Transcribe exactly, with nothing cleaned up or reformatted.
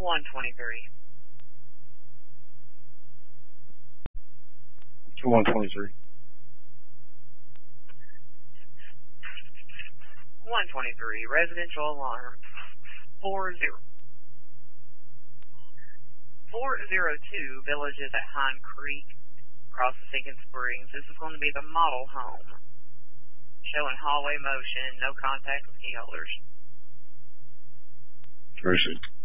one twenty-three. one twenty-three. one twenty-three, residential alarm. four zero. four oh two, Villages at Hind Creek, across the Sinking Springs. This is going to be the model home. Showing hallway motion, no contact with key holders. Where is it?